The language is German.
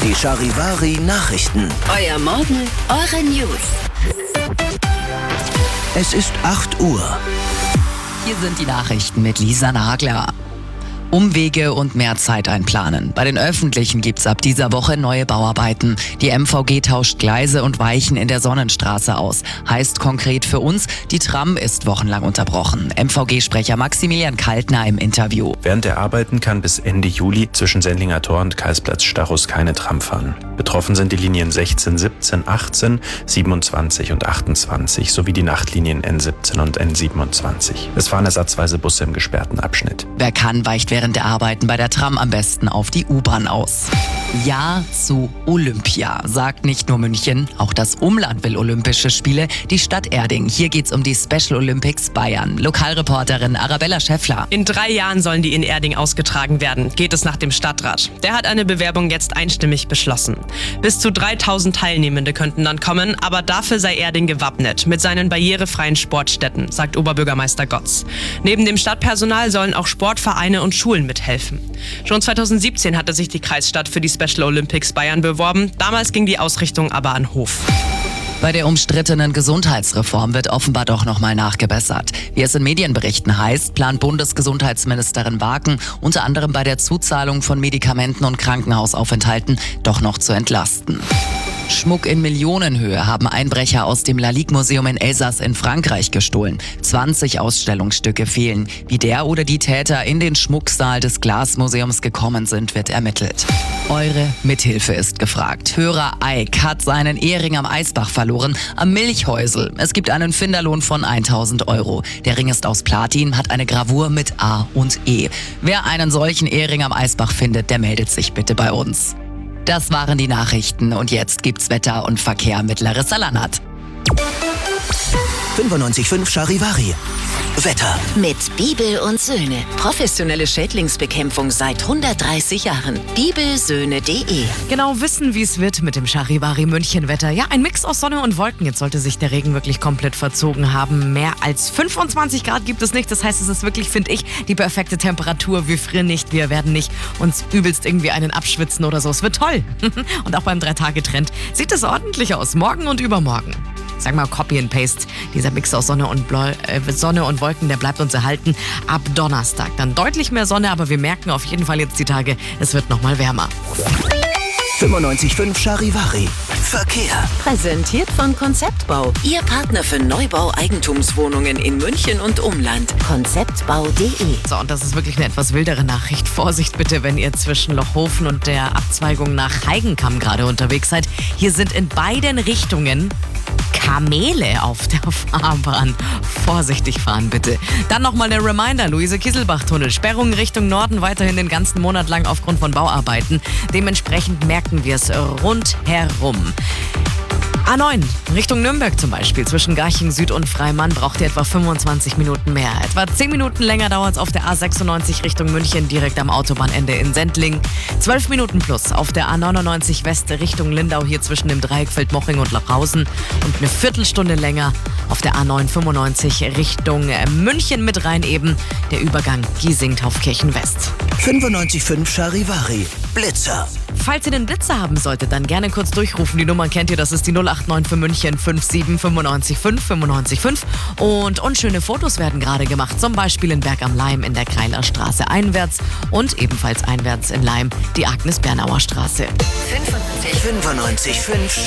Die Charivari Nachrichten. Euer Morgen, eure News. Es ist 8 Uhr. Hier sind die Nachrichten mit Lisa Nagler. Umwege und mehr Zeit einplanen. Bei den Öffentlichen gibt's ab dieser Woche neue Bauarbeiten. Die MVG tauscht Gleise und Weichen in der Sonnenstraße aus. Heißt konkret für uns, die Tram ist wochenlang unterbrochen. MVG-Sprecher Maximilian Kaltner im Interview. Während der Arbeiten kann bis Ende Juli zwischen Sendlinger Tor und Karlsplatz-Stachus keine Tram fahren. Betroffen sind die Linien 16, 17, 18, 27 und 28 sowie die Nachtlinien N17 und N27. Es fahren ersatzweise Busse im gesperrten Abschnitt. Wer kann, weicht während der Arbeiten bei der Tram am besten auf die U-Bahn aus. Ja zu Olympia, sagt nicht nur München, auch das Umland will Olympische Spiele, die Stadt Erding. Hier geht's um die Special Olympics Bayern. Lokalreporterin Arabella Schäffler. In 3 Jahren sollen die in Erding ausgetragen werden, geht es nach dem Stadtrat. Der hat eine Bewerbung jetzt einstimmig beschlossen. Bis zu 3000 Teilnehmende könnten dann kommen, aber dafür sei Erding gewappnet mit seinen barrierefreien Sportstätten, sagt Oberbürgermeister Gotz. Neben dem Stadtpersonal sollen auch Sportvereine und Schulen mithelfen. Schon 2017 hatte sich die Kreisstadt für die Special Olympics Bayern beworben. Damals ging die Ausrichtung aber an Hof. Bei der umstrittenen Gesundheitsreform wird offenbar doch nochmal nachgebessert. Wie es in Medienberichten heißt, plant Bundesgesundheitsministerin Wagen unter anderem bei der Zuzahlung von Medikamenten und Krankenhausaufenthalten doch noch zu entlasten. Schmuck in Millionenhöhe haben Einbrecher aus dem Lalique-Museum in Elsass in Frankreich gestohlen. 20 Ausstellungsstücke fehlen. Wie der oder die Täter in den Schmucksaal des Glasmuseums gekommen sind, wird ermittelt. Eure Mithilfe ist gefragt. Hörer Eik hat seinen Ehering am Eisbach verloren, am Milchhäusel. Es gibt einen Finderlohn von 1000 Euro. Der Ring ist aus Platin, hat eine Gravur mit A und E. Wer einen solchen Ehering am Eisbach findet, der meldet sich bitte bei uns. Das waren die Nachrichten und jetzt gibt's Wetter und Verkehr mit Larissa Lannert. 95.5 Charivari. Wetter. Mit Bibel und Söhne. Professionelle Schädlingsbekämpfung seit 130 Jahren. Bibelsöhne.de. Genau wissen, wie es wird mit dem Charivari München-Wetter. Ja, ein Mix aus Sonne und Wolken. Jetzt sollte sich der Regen wirklich komplett verzogen haben. Mehr als 25 Grad gibt es nicht. Das heißt, es ist wirklich, finde ich, die perfekte Temperatur. Wir frieren nicht, wir werden nicht uns übelst irgendwie einen abschwitzen oder so. Es wird toll. Und auch beim 3-Tage-Trend sieht es ordentlich aus. Morgen und übermorgen. Sag mal Copy and Paste. Dieser Mix aus Sonne und Wolken, der bleibt uns erhalten. Ab Donnerstag dann deutlich mehr Sonne, aber wir merken auf jeden Fall jetzt die Tage, es wird nochmal wärmer. 95.5 Charivari. Verkehr. Präsentiert von Konzeptbau. Ihr Partner für Neubau Eigentumswohnungen in München und Umland. Konzeptbau.de. So, und das ist wirklich eine etwas wildere Nachricht. Vorsicht bitte, wenn ihr zwischen Lochhofen und der Abzweigung nach Heigenkamm gerade unterwegs seid. Hier sind in beiden Richtungen Kamele auf der Fahrbahn. Vorsichtig fahren bitte. Dann nochmal der Reminder, Luise-Kieselbach-Tunnel. Sperrungen Richtung Norden weiterhin den ganzen Monat lang aufgrund von Bauarbeiten. Dementsprechend merken wir es rundherum. A9, Richtung Nürnberg zum Beispiel, zwischen Garching Süd und Freimann braucht ihr etwa 25 Minuten mehr. Etwa 10 Minuten länger dauert es auf der A96 Richtung München, direkt am Autobahnende in Sendling. 12 Minuten plus auf der A99 West Richtung Lindau, hier zwischen dem Dreieck Feldmoching und Lochhausen. Und eine Viertelstunde länger auf der A995 Richtung München mit Rhein eben, der Übergang Giesing-Taufkirchen West. 95.5 Charivari. Blitzer. Falls ihr den Blitzer haben solltet, dann gerne kurz durchrufen. Die Nummer kennt ihr, das ist die 089 für München 57 95 5 95 5. Und unschöne Fotos werden gerade gemacht, zum Beispiel in Berg am Laim in der Kreiler Straße einwärts und ebenfalls einwärts in Laim die Agnes-Bernauer Straße. 95.5